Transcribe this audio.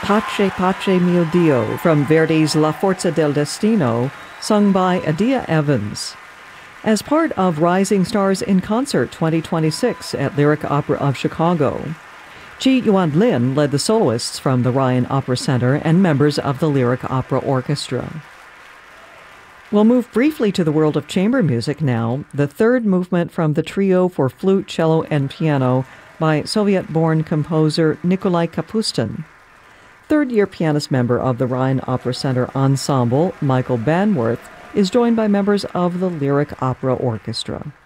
Pace Pace Mio Dio from Verdi's La Forza del Destino, sung by Adia Evans. As part of Rising Stars in Concert 2026 at Lyric Opera of Chicago. Ji Yuan Lin led the soloists from the Ryan Opera Center and members of the Lyric Opera Orchestra. We'll move briefly to the world of chamber music now, the third movement from the trio for flute, cello, and piano by Soviet-born composer Nikolai Kapustin. Third-year pianist member of the Ryan Opera Center Ensemble, Michael Banworth, is joined by members of the Lyric Opera Orchestra.